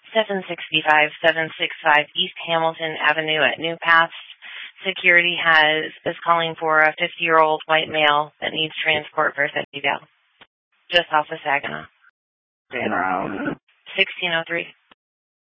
765 East Hamilton Avenue at New Paths. Security is calling for a 50-year-old white male that needs transport for Sunnyvale, just off of Saginaw. Staying around. 1603.